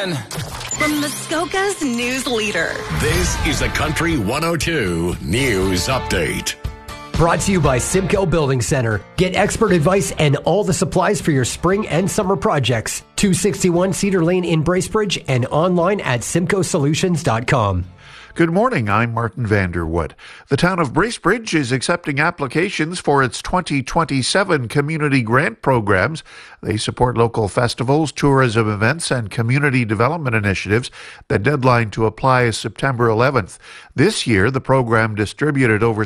in. From Muskoka's news leader. This is the Country 102 News Update. Brought to you by Simcoe Building Center. Get expert advice and all the supplies for your spring and summer projects. 261 Cedar Lane in Bracebridge and online at simcoesolutions.com. Good morning, I'm Martin Vanderwood. The town of Bracebridge is accepting applications for its 2027 community grant programs. They support local festivals, tourism events, and community development initiatives. The deadline to apply is September 11th. This year, the program distributed over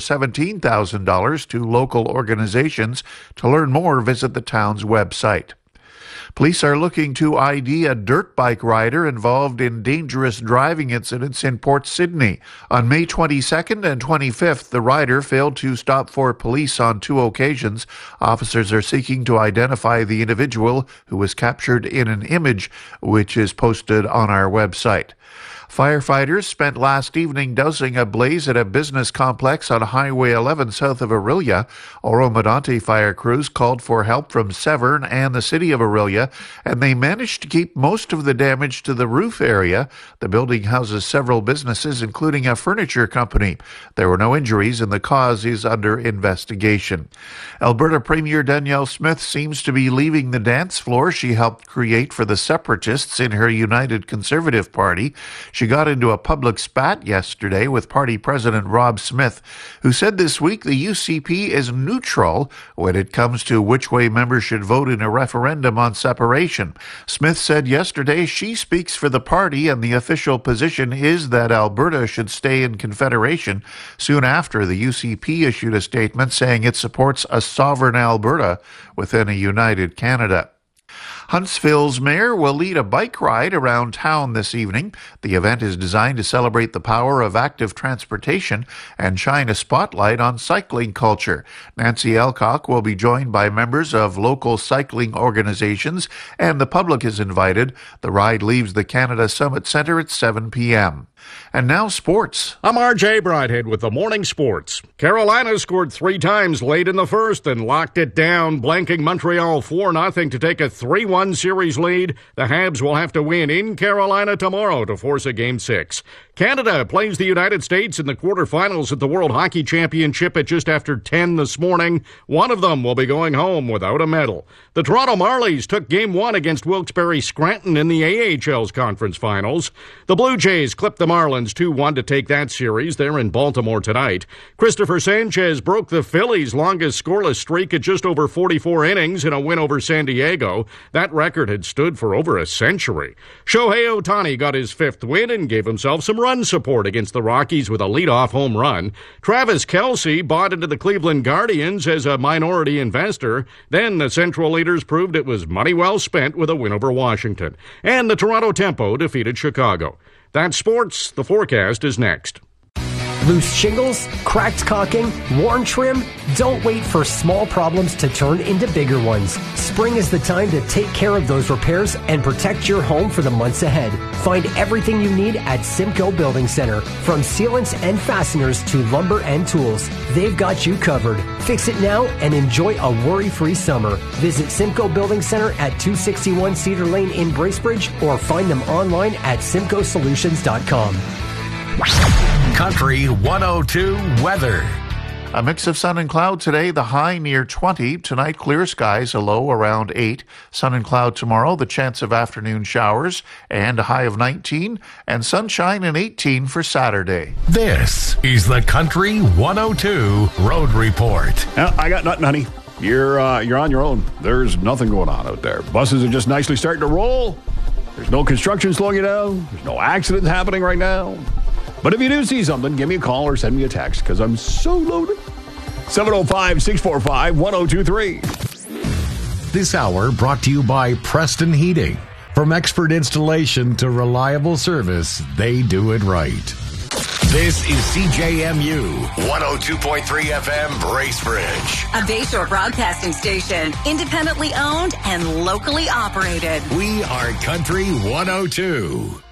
$17,000 to local organizations. To learn more, visit the town's website. Police are looking to ID a dirt bike rider involved in dangerous driving incidents in Port Sydney. On May 22nd and 25th, the rider failed to stop for police on 2 occasions. Officers are seeking to identify the individual who was captured in an image, which is posted on our website. Firefighters spent last evening dousing a blaze at a business complex on Highway 11 south of Orillia. Oro-Medonte fire crews called for help from Severn and the city of Orillia, and they managed to keep most of the damage to the roof area. The building houses several businesses, including a furniture company. There were no injuries, and the cause is under investigation. Alberta Premier Danielle Smith seems to be leaving the dance floor she helped create for the Separatists in her United Conservative Party. She got into a public spat yesterday with party president Rob Smith, who said this week the UCP is neutral when it comes to which way members should vote in a referendum on separation. Smith said yesterday she speaks for the party and the official position is that Alberta should stay in Confederation. Soon after, the UCP issued a statement saying it supports a sovereign Alberta within a united Canada. Huntsville's mayor will lead a bike ride around town this evening. The event is designed to celebrate the power of active transportation and shine a spotlight on cycling culture. Nancy Elcock will be joined by members of local cycling organizations, and the public is invited. The ride leaves the Canada Summit Centre at 7 p.m. And now sports. I'm R.J. Brighthead with the Morning Sports. Carolina scored 3 times late in the first and locked it down, blanking Montreal 4-0 to take a 3-1 series lead. The Habs will have to win in Carolina tomorrow to force a Game 6. Canada plays the United States in the quarterfinals at the World Hockey Championship at just after 10 this morning. One of them will be going home without a medal. The Toronto Marlies took Game 1 against Wilkes-Barre Scranton in the AHL's conference finals. The Blue Jays clipped the Marlins 2-1 to take that series. They're in Baltimore tonight. Christopher Sanchez broke the Phillies' longest scoreless streak at just over 44 innings in a win over San Diego. That record had stood for over a century. Shohei Ohtani got his 5th win and gave himself some run support against the Rockies with a leadoff home run. Travis Kelce bought into the Cleveland Guardians as a minority investor. Then the Central leaders proved it was money well spent with a win over Washington. And the Toronto Tempo defeated Chicago. That's sports. The forecast is next. Loose shingles, cracked caulking, worn trim? Don't wait for small problems to turn into bigger ones. Spring is the time to take care of those repairs and protect your home for the months ahead. Find everything you need at Simcoe Building Center. From sealants and fasteners to lumber and tools, they've got you covered. Fix it now and enjoy a worry-free summer. Visit Simcoe Building Center at 261 Cedar Lane in Bracebridge or find them online at simcoesolutions.com. Country 102 weather. A mix of sun and cloud today, the high near 20. Tonight, clear skies, a low around 8. Sun and cloud tomorrow, the chance of afternoon showers, and a high of 19. And sunshine and 18 for Saturday. This is the Country 102 Road Report. I got nothing, honey. You're on your own. There's nothing going on out there. Buses are just nicely starting to roll. There's no construction slowing you down. There's no accidents happening right now. But if you do see something, give me a call or send me a text because I'm so loaded. 705-645-1023. This hour brought to you by Preston Heating. From expert installation to reliable service, they do it right. This is CJMU 102.3 FM Bracebridge. A Bayshore broadcasting station, independently owned and locally operated. We are Country 102.